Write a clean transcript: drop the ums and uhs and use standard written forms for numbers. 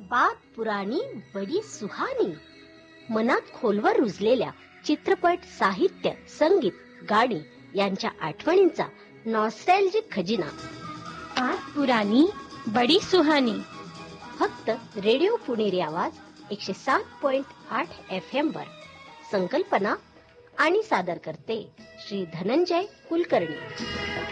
बात पुराणी बडी सुहानी. मनात खोलवर रुजलेल्या चित्रपट, साहित्य, संगीत, गाणी यांच्या आठवणींचा नॉस्टॅल्जिक खजिना. बात पुराणी बडी सुहानी. फक्त रेडिओ पुणेरी आवाज 107.8 FM वर. संकल्पना आणि सादर करते श्री धनंजय कुलकर्णी.